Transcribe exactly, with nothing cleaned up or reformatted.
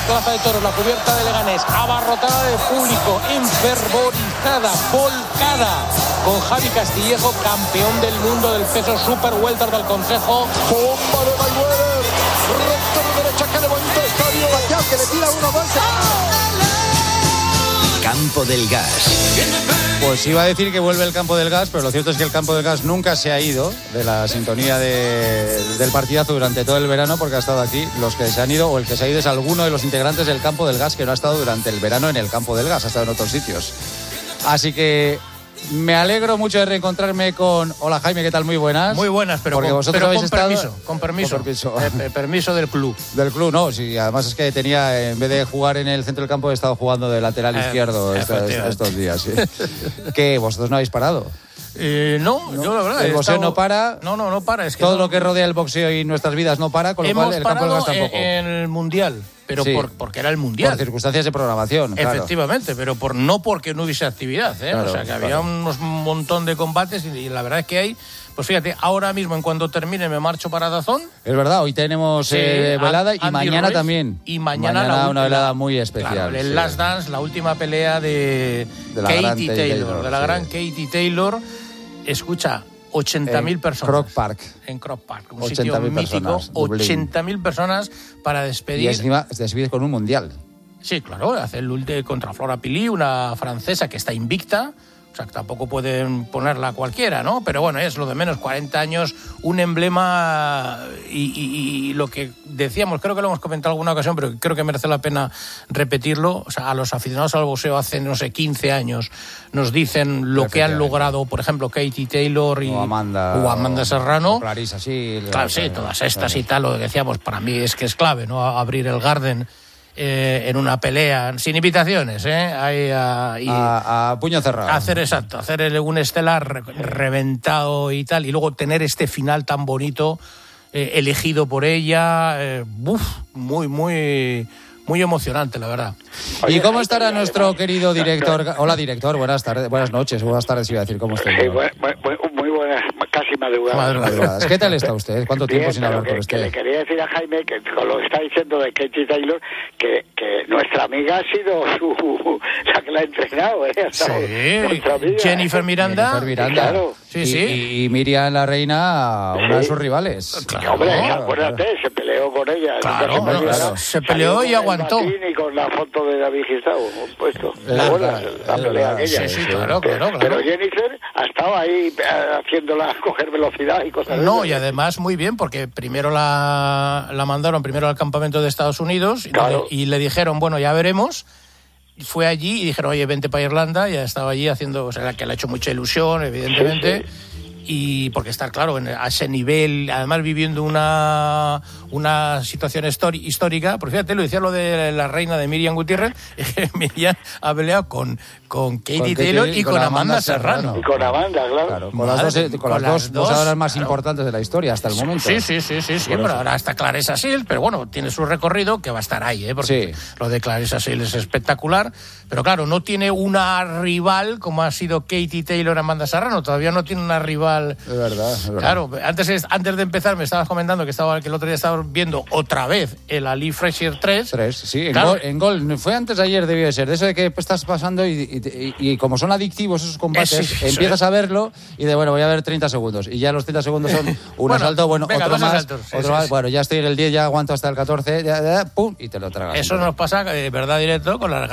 Plaza de Toros, la cubierta de Leganés, abarrotada de público, enfervorizada, volcada, con Javi Castillejo, campeón del mundo del peso super welter del Consejo. Bomba de Mayweather, recto de derecha, que le bonito estadio, Pacquiao, que le tira uno más. Campo del Gas. Pues iba a decir que vuelve el Campo del Gas, pero lo cierto es que el Campo del Gas nunca se ha ido de la sintonía de, del partidazo durante todo el verano, porque ha estado aquí. Los que se han ido, o el que se ha ido, es alguno de los integrantes del Campo del Gas que no ha estado durante el verano en el Campo del Gas, ha estado en otros sitios. Así que me alegro mucho de reencontrarme con... Hola Jaime, ¿qué tal? Muy buenas. Muy buenas, pero, porque con, vosotros pero habéis con, estado... permiso, con permiso. Con permiso. Eh, permiso del club. Del club, no. Sí, además es que tenía, en vez de jugar en el centro del campo, he estado jugando de lateral eh, izquierdo estos, estos días. Sí. ¿Qué? ¿Vosotros no habéis parado? Eh, no, no, yo la verdad. El boxeo estado... no para. No, no, no para. Es que todo no... lo que rodea el boxeo y nuestras vidas no para, con lo Hemos cual el Campo del Gas tampoco. En el Mundial. Pero sí, por, porque era el Mundial. Por circunstancias de programación. Efectivamente, claro. pero por no porque no hubiese actividad. ¿eh? Claro, o sea, que claro. había unos, un montón de combates y, y la verdad es que hay... Pues fíjate, ahora mismo, en cuanto termine, me marcho para Dazón. Es verdad, hoy tenemos Sí, eh, velada y Andy mañana Ruiz, también. Y mañana, mañana la, una velada la, muy especial. Claro, el sí. Last Dance, la última pelea de, de la gran Katie Taylor, Taylor, de la sí. gran Katie Taylor. Escucha, ochenta mil personas. Croc Park. En Croc Park, un ochenta sitio mil mítico. personas, Dublín. ochenta mil personas para despedir. Y encima se despide con un mundial. Sí, claro, hace el ulti contra Flora Pili, una francesa que está invicta. O sea, que tampoco pueden ponerla cualquiera, ¿no? Pero bueno, es lo de menos, cuarenta años, un emblema y, y, y lo que decíamos, creo que lo hemos comentado en alguna ocasión, pero creo que merece la pena repetirlo. O sea, a los aficionados al boxeo hace, no sé, quince años nos dicen lo que han logrado, por ejemplo, Katie Taylor y, o Amanda, o Amanda Serrano. Clarissa, sí. Claro, sí, todas estas y tal, lo que decíamos, para mí es que es clave, ¿no? Abrir el Garden Eh, en una pelea, sin invitaciones, ¿eh? Ahí, a, y a, a puño cerrado. Hacer, exacto, hacer el, un estelar re, reventado y tal, y luego tener este final tan bonito, eh, elegido por ella, eh, uf, muy, muy... Muy emocionante, la verdad. ¿Y cómo estará nuestro querido director? Hola, director, buenas tardes, buenas noches, buenas tardes, iba a decir, ¿cómo está? Sí, muy, muy, muy buenas, casi madrugadas. madrugadas. ¿Qué tal está usted? ¿Cuánto tiempo Bien, sin hablar que, con usted? Que le quería decir a Jaime, que con lo que está diciendo de Katie Taylor, que, que nuestra amiga ha sido su, la que la ha entrenado, ¿eh? Sí, amiga, Jennifer Miranda. Jennifer Miranda. Claro. Sí, y, sí. Y, y Miriam la Reina, una sí. de sus rivales. Claro, hombre, claro, acuérdate, claro. Se peleó con ella. Claro, se, no, claro. se peleó y aguantó. Y con la foto de David Gistau puesto. La, bueno, la, la, la pelea aquella. Sí, sí, claro, claro, claro. Pero Jennifer ha estado ahí haciéndola coger velocidad y cosas No, de y además muy bien, porque primero la, la mandaron primero al campamento de Estados Unidos y, claro. le, y le dijeron, bueno, ya veremos. Fue allí y dijeron, oye, vente para Irlanda, y ha estado allí haciendo, o sea, que le ha hecho mucha ilusión, evidentemente. Sí, sí. Y porque estar claro en, a ese nivel, además viviendo una una situación histórica, porque fíjate, lo decía lo de la reina de Miriam Gutiérrez, Miriam ha peleado con, con Katie con Taylor y, y con, con Amanda, Amanda Serrano. Serrano. Y con Amanda, claro. claro con, Madre, las dos, con, con las dos boxeadoras más claro. importantes de la historia hasta el momento. Sí, sí, sí, sí, sí, pero ahora está Claressa Shields, pero bueno, tiene su recorrido que va a estar ahí, ¿eh? Porque sí. lo de Claressa Shields es espectacular, pero claro, no tiene una rival como ha sido Katie Taylor, Amanda Serrano, todavía no tiene una rival. Es verdad, es verdad. Claro, antes, antes de empezar me estabas comentando que estaba que el otro día estaba viendo otra vez el Ali Frazier tres. tres, sí, en, claro. gol, en gol. Fue antes de ayer, debió de ser. De eso de que estás pasando y, y, y, y como son adictivos esos combates, es, sí, empiezas es. a verlo y de, bueno, voy a ver treinta segundos. Y ya los treinta segundos son un bueno, asalto, bueno, venga, otro más, asaltos, sí, otro sí, más. Sí. Bueno, ya estoy en el diez, ya aguanto hasta el catorce, ya, ya, pum, y te lo tragas. Eso nos pasa, eh, verdad directo, con las